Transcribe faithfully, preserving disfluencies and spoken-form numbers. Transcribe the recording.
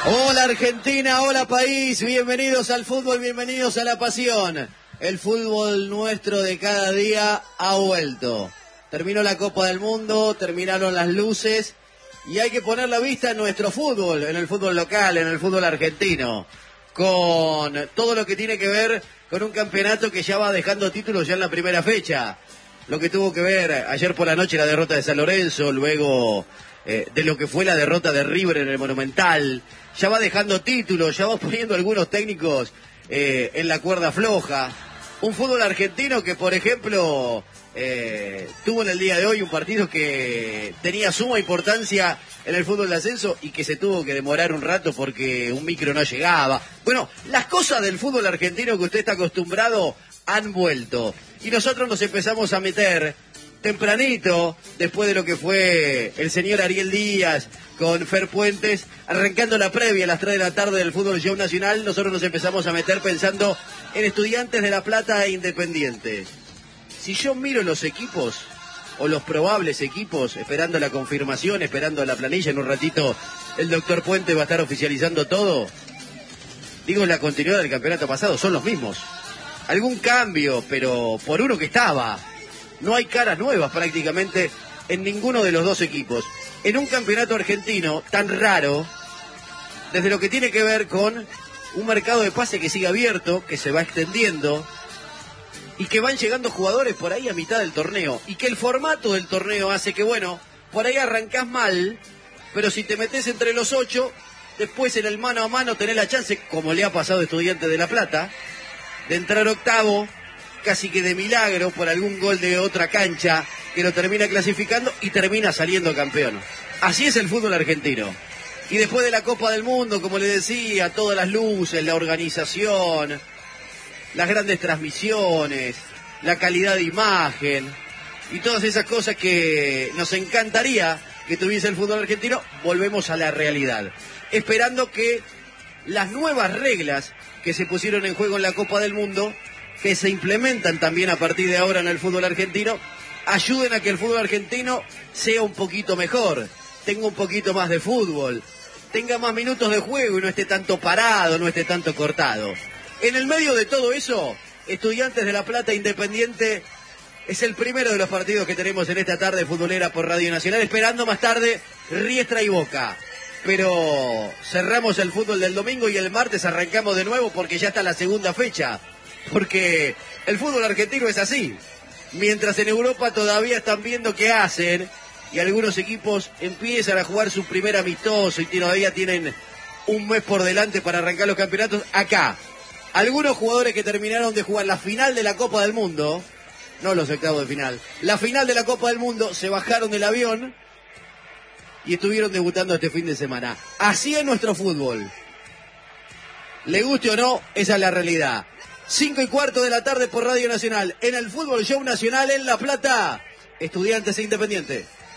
Hola Argentina, hola país, bienvenidos al fútbol, bienvenidos a la pasión. El fútbol nuestro de cada día ha vuelto. Terminó la Copa del Mundo, terminaron las luces y hay que poner la vista en nuestro fútbol, en el fútbol local, en el fútbol argentino, con todo lo que tiene que ver con un campeonato que ya va dejando títulos ya en la primera fecha. Lo que tuvo que ver ayer por la noche la derrota de San Lorenzo, luego eh, de lo que fue la derrota de River en el Monumental, ya va dejando títulos, ya va poniendo algunos técnicos eh, en la cuerda floja. Un fútbol argentino que, por ejemplo, eh, tuvo en el día de hoy un partido que tenía suma importancia en el fútbol de ascenso y que se tuvo que demorar un rato porque un micro no llegaba. Bueno, las cosas del fútbol argentino que usted está acostumbrado han vuelto. Y nosotros nos empezamos a meter tempranito, después de lo que fue el señor Ariel Díaz con Fer Puentes, arrancando la previa a las tres de la tarde del Fútbol Show Nacional, nosotros nos empezamos a meter pensando en Estudiantes de La Plata e Independiente. Si yo miro los equipos, o los probables equipos, esperando la confirmación, esperando la planilla, en un ratito el doctor Puente va a estar oficializando todo, digo, la continuidad del campeonato pasado, son los mismos. Algún cambio, pero por uno que estaba. No hay caras nuevas prácticamente en ninguno de los dos equipos. En un campeonato argentino tan raro, desde lo que tiene que ver con un mercado de pase que sigue abierto, que se va extendiendo, y que van llegando jugadores por ahí a mitad del torneo, y que el formato del torneo hace que, bueno, por ahí arrancás mal, pero si te metés entre los ocho, después en el mano a mano tenés la chance, como le ha pasado a Estudiantes de La Plata, de entrar octavo, casi que de milagro, por algún gol de otra cancha, que lo termina clasificando y termina saliendo campeón. Así es el fútbol argentino. Y después de la Copa del Mundo, como le decía, todas las luces, la organización, las grandes transmisiones, la calidad de imagen, y todas esas cosas que nos encantaría que tuviese el fútbol argentino, volvemos a la realidad. Esperando que las nuevas reglas que se pusieron en juego en la Copa del Mundo, que se implementan también a partir de ahora en el fútbol argentino, ayuden a que el fútbol argentino sea un poquito mejor, tenga un poquito más de fútbol, tenga más minutos de juego y no esté tanto parado, no esté tanto cortado. En el medio de todo eso, Estudiantes de La Plata Independiente es el primero de los partidos que tenemos en esta tarde futbolera por Radio Nacional, esperando más tarde Riestra y Boca. Pero cerramos el fútbol del domingo y el martes arrancamos de nuevo porque ya está la segunda fecha. Porque el fútbol argentino es así. Mientras en Europa todavía están viendo qué hacen y algunos equipos empiezan a jugar su primer amistoso y todavía tienen un mes por delante para arrancar los campeonatos, acá algunos jugadores que terminaron de jugar la final de la Copa del Mundo, no los octavos de final, la final de la Copa del Mundo, se bajaron del avión y estuvieron debutando este fin de semana. Así es nuestro fútbol. Le guste o no, esa es la realidad. Cinco y cuarto de la tarde por Radio Nacional, en el Fútbol Show Nacional en La Plata, Estudiantes e Independiente.